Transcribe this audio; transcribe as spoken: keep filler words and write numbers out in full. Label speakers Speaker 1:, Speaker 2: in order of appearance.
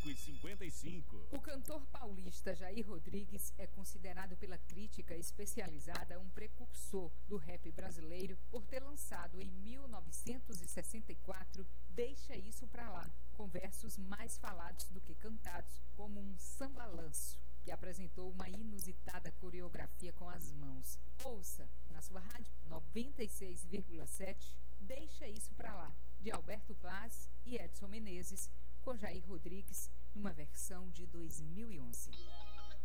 Speaker 1: cinco e cinquenta e cinco.
Speaker 2: O cantor paulista Jair Rodrigues é considerado pela crítica especializada um precursor do rap brasileiro por ter lançado em mil novecentos e sessenta e quatro Deixa Isso Pra Lá, com versos mais falados do que cantados, como um samba-lanço, que apresentou uma inusitada coreografia com as mãos. Ouça, na sua rádio noventa e seis vírgula sete, Deixa Isso Pra Lá, de Alberto Paz e Edson Menezes, com Jair Rodrigues, numa versão de dois mil e onze.